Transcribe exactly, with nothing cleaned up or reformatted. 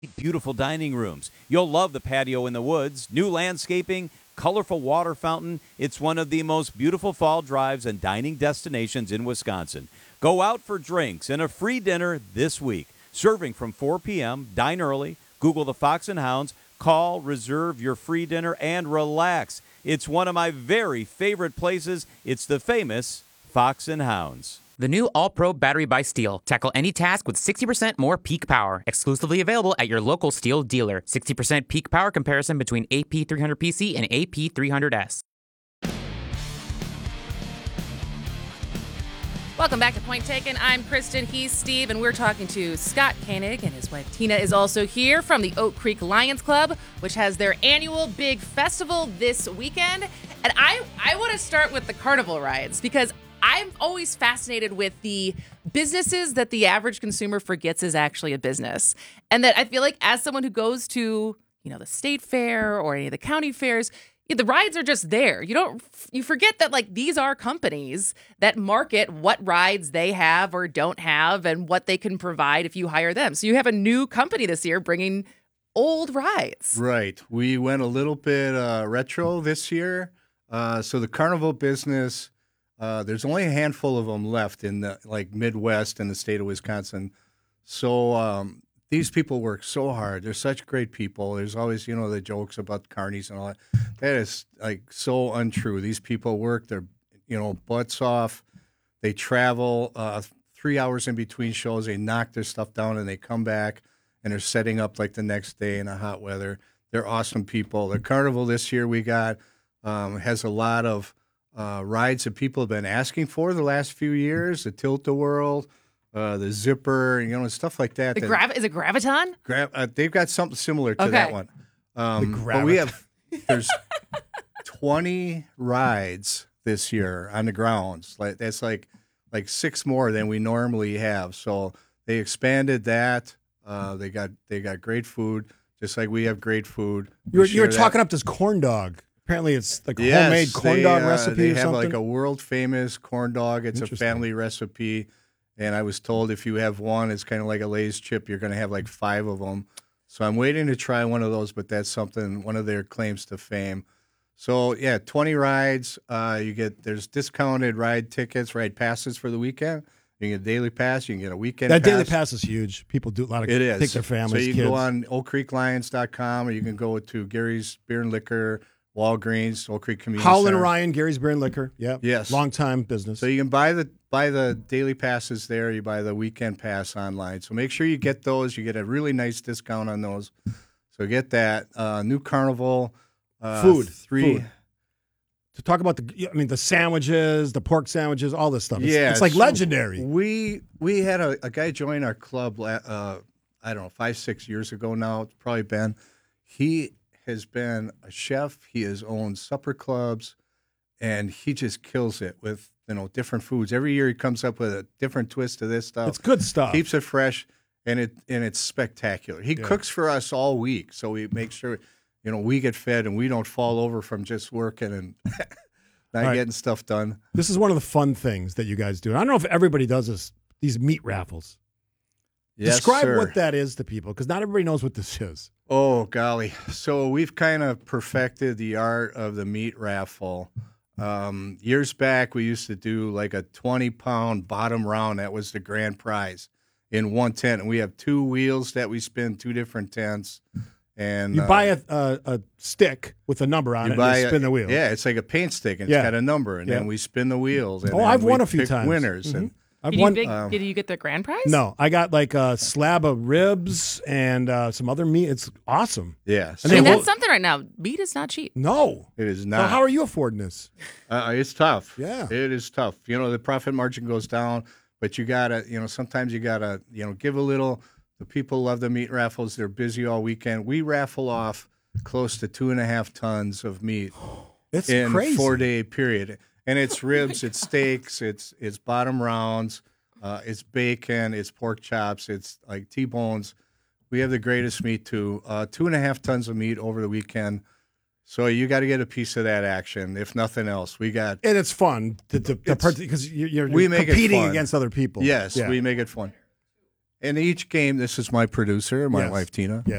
Beautiful dining rooms. You'll love the patio in the woods, new landscaping, colorful water fountain. It's one of the most beautiful fall drives and dining destinations in Wisconsin. Go out for drinks and a free dinner this week. Serving from four p.m., dine early, Google the Fox and Hounds, call, reserve your free dinner, and relax. It's one of my very favorite places. It's the famous Fox and Hounds. The new All-Pro battery by Steel. Tackle any task with sixty percent more peak power. Exclusively available at your local Steel dealer. sixty percent peak power comparison between A P three hundred P C and A P three hundred S. Welcome back to Point Taken. I'm Kristen, he's Steve, and we're talking to Scott Koenig, and his wife Tina is also here from the Oak Creek Lions Club, which has their annual big festival this weekend. And I, I want to start with the carnival rides, because I'm always fascinated with the businesses that the average consumer forgets is actually a business. And that I feel like as someone who goes to, you know, the state fair or any of the county fairs, the rides are just there. You don't, you forget that like these are companies that market what rides they have or don't have and what they can provide if you hire them. So you have a new company this year bringing old rides. Right. We went a little bit uh, retro this year. Uh, so the carnival business, Uh, there's only a handful of them left in the like Midwest and the state of Wisconsin. So um, these people work so hard. They're such great people. There's always, you know, the jokes about carnies and all that. That is like so untrue. These people work their, you know, butts off. They travel uh, three hours in between shows. They knock their stuff down and they come back and they're setting up like the next day in the hot weather. They're awesome people. The carnival this year we got um, has a lot of Uh, rides that people have been asking for the last few years, the Tilt-A-Whirl, uh, the Zipper, you know, stuff like that. The that grav- is it Graviton? gra- uh, they've got something similar to Okay. that one. Um, but we have, there's twenty rides this year on the grounds. Like that's like like six more than we normally have. So they expanded that. Uh, they got they got great food, just like we have great food. You were, We you were share talking that. up this corn dog. Apparently, it's like a Yes, homemade corn they, dog uh, recipe They or have something. like a world famous corn dog. It's a Interesting. family recipe, and I was told if you have one, it's kind of like a Lay's chip. You're going to have like five of them. So I'm waiting to try one of those, but that's something one of their claims to fame. So yeah, twenty rides. Uh, you get there's discounted ride tickets, ride passes for the weekend. You can get a daily pass. You can get a weekend. that pass. daily pass is huge. People do a lot of It is. take their families. So you kids. can go on oak creek lions dot com, or you can go to Gary's Beer and Liquor, Walgreens, Oak Creek Community Howell and Center. Ryan, Gary's Beer and Liquor. Yeah. Yes. Long time business. So you can buy the buy the daily passes there. You buy the weekend pass online. So make sure you get those. You get a really nice discount on those. So get that. Uh, new carnival. Uh, Food. Three. Food. To talk about the, I mean, the sandwiches, the pork sandwiches, all this stuff. It's, Yeah, it's like so legendary. We we had a, a guy join our club. la- Uh, I don't know, five six years ago now. It's probably been. He has been a chef. He has owned supper clubs, and he just kills it with you know different foods. Every year he comes up with a different twist to this stuff. It's good stuff. Keeps it fresh, and it and it's spectacular. He Yeah. cooks for us all week, so we make sure you know we get fed and we don't fall over from just working and not Right. getting stuff done. This is one of the fun things that you guys do. And I don't know if everybody does this. These meat raffles. Yes, Describe sir. what that is to people, because not everybody knows what this is. Oh, golly. So we've kind of perfected the art of the meat raffle. Um, years back, we used to do like a twenty-pound bottom round. That was the grand prize in one tent. And we have two wheels that we spin, two different tents. And You uh, buy a, a, a stick with a number on you it buy and you a- spin the wheel. Yeah, it's like a paint stick, and Yeah. it's got a number. And Yeah. then we spin the wheels. And Oh, then I've we won a few pick times. winners. Mhm. And I've Did won. you, big, um, did you get the grand prize? No, I got like a slab of ribs and uh, some other meat. It's awesome. yeah, And I so mean, they that's hold- something right now. Meat is not cheap. No. it is So not. how are you affording this? Uh, it's tough. Yeah. It is tough. You know, the profit margin goes down, but you got to, you know, sometimes you got to, you know, give a little. The people love the meat raffles. They're busy all weekend. We raffle off close to two and a half tons of meat It's in crazy. a four day period. And it's ribs, it's steaks, it's it's bottom rounds, uh, it's bacon, it's pork chops, it's like T-bones. We have the greatest meat too. Uh, two and a half tons of meat over the weekend. So you got to get a piece of that action, if nothing else. We got And it's fun to, to, to It's- part- because you're, you're we make it competing fun. against other people. Yes, Yeah. we make it fun. And each game, this is my producer, my Yes. wife Tina. Yeah.